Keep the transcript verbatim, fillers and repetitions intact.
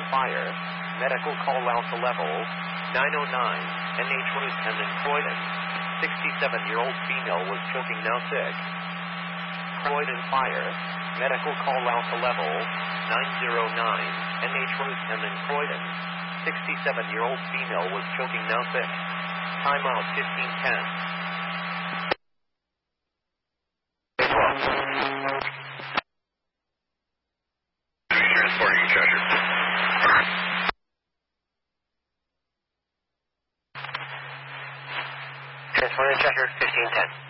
fire. Medical call Alpha level nine oh nine. N H Lieutenant Croydon. sixty-seven-year-old female was choking, now sick. Croydon fire. Medical call Alpha level nine oh nine. N H Lieutenant Croydon. sixty-seven-year-old female was choking, now sick. Timeout fifteen ten. Transporting Cheshire. Transporting Cheshire, fifteen ten.